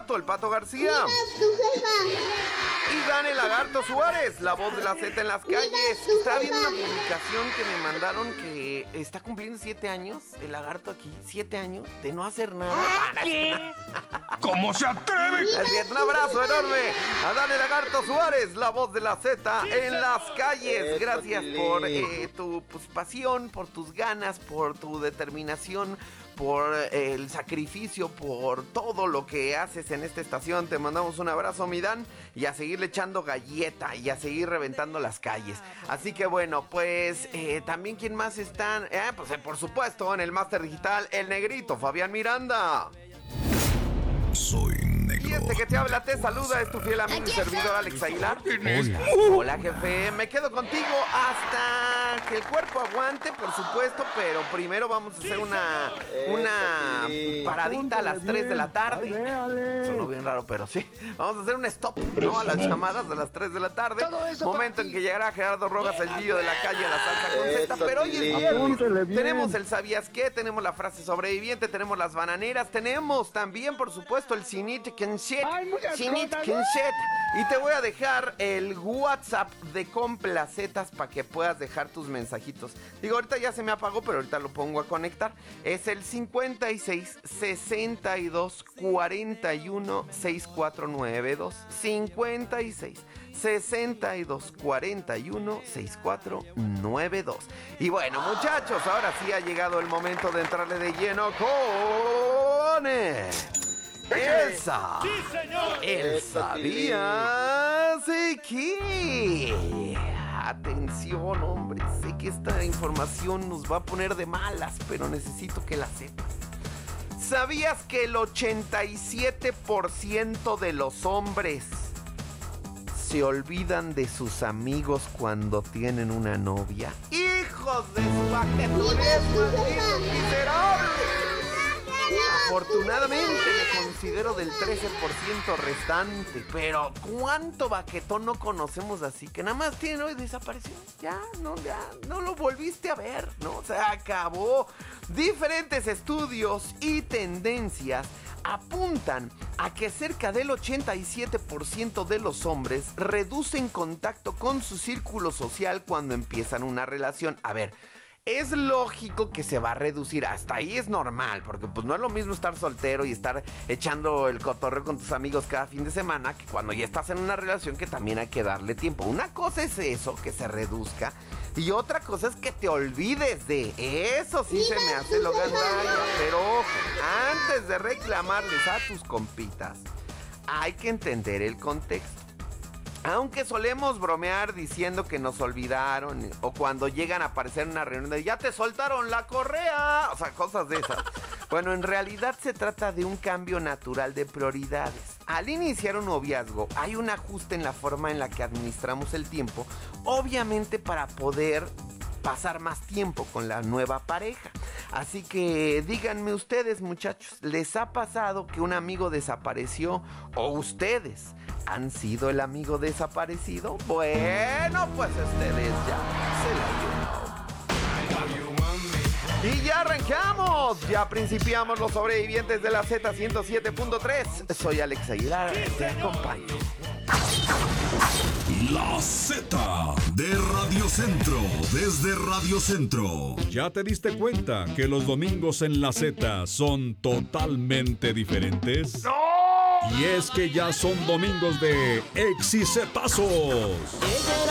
el Pato García. Y gana el Lagarto Suárez, la voz de la Z en las calles. Estaba viendo una publicación que me mandaron que está cumpliendo 7 años, el Lagarto aquí, 7 años de no hacer nada. ¿Qué? ¿Cómo se atreve? Un abrazo enorme a Dani Lagarto Suárez, la voz de la Z en las calles. Gracias por tu pasión, por tus ganas, por tu determinación, por el sacrificio, por todo lo que haces en esta estación. Te mandamos un abrazo, mi Dan, y a seguirle echando galleta y a seguir reventando las calles. Así que bueno, pues también ¿quién más están? Por supuesto, en el Máster Digital, el negrito Fabián Miranda. Soy negro. Y este que te habla, te saluda, es tu fiel amigo y servidor Alex Aguilar. Hola, jefe, me quedo contigo hasta que el cuerpo aguante, por supuesto, pero primero vamos a hacer una paradita a las 3 de la tarde. Sonó bien raro, pero sí. Vamos a hacer un stop, ¿no? A las llamadas de las 3 de la tarde. Momento en que llegará Gerardo Rogas, el Gillo de la calle, a la salsa con Z. Pero hoy es viernes. Tenemos el ¿sabías qué? Tenemos la frase sobreviviente, tenemos las bananeras, tenemos también, por supuesto, el Sinit Kenset. Y te voy a dejar el WhatsApp de Complacetas para que puedas dejar tus mensajitos. Digo, ahorita ya se me apagó, pero ahorita lo pongo a conectar. Es el 56 62 41 6492. 56 62 41 6492. Y bueno, muchachos, ahora sí ha llegado el momento de entrarle de lleno con Elsa. ¡Sí, señor! ¿El sabías qué? Atención, hombre, sé que esta información nos va a poner de malas, pero necesito que la sepas. ¿Sabías que el 87% de los hombres se olvidan de sus amigos cuando tienen una novia? ¡Hijos de su baquetones, malditos miserables! Afortunadamente me considero del 13% restante, pero ¿cuánto baquetón no conocemos así? Que nada más tiene hoy desapareció. Ya no lo volviste a ver, ¿no? Se acabó. Diferentes estudios y tendencias apuntan a que cerca del 87% de los hombres reducen contacto con su círculo social cuando empiezan una relación. A ver, es lógico que se va a reducir, hasta ahí es normal, porque pues no es lo mismo estar soltero y estar echando el cotorreo con tus amigos cada fin de semana que cuando ya estás en una relación que también hay que darle tiempo. Una cosa es eso, que se reduzca, y otra cosa es que te olvides de eso. Sí se me hace lo gandalla, pero ojo, antes de reclamarles a tus compitas, hay que entender el contexto. Aunque solemos bromear diciendo que nos olvidaron, o cuando llegan a aparecer en una reunión de ya te soltaron la correa, o sea, cosas de esas. Bueno, en realidad se trata de un cambio natural de prioridades. Al iniciar un noviazgo hay un ajuste en la forma en la que administramos el tiempo, obviamente para poder pasar más tiempo con la nueva pareja. Así que díganme ustedes, muchachos, ¿les ha pasado que un amigo desapareció o ustedes han sido el amigo desaparecido? Bueno, pues ustedes ya se la llevaron. Y ya arrancamos, ya principiamos los sobrevivientes de la Z107.3. Soy Alex Aguilar, te acompaño. La Z de Radio Centro, desde Radio Centro. ¿Ya te diste cuenta que los domingos en la Z son totalmente diferentes? ¡No! Y es que ya son domingos de exicetazos.